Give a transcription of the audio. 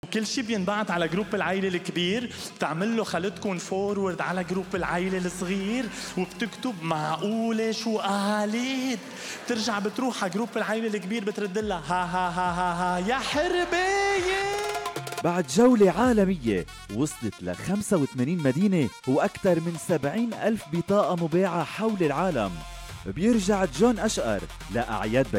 كل شي بينبعت على جروب العيلة الكبير، بتعمل له خالتكم فورورد على جروب العيلة الصغير وبتكتب معقولة شو قالت. بترجع بتروح على جروب العيلة الكبير بترد لها ها ها ها ها ها يا حرباية. بعد جولة عالمية وصلت ل 85 مدينة وأكثر من 70,000 بطاقة مباعة حول العالم، بيرجع جون أشقر لأعياد